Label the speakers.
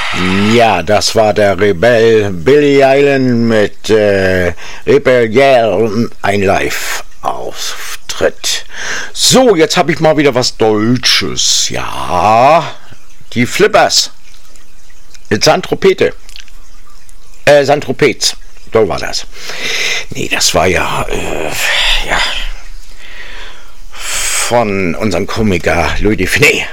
Speaker 1: Ja, das war der Rebell Billy Allen mit Rebel Yell, ein Live-Auftritt. So, jetzt habe ich mal wieder was Deutsches. Ja, die Flippers. Mit Sandtropete. Sandtropez. So war das. Nee, das war ja von unserem Komiker Louis Define.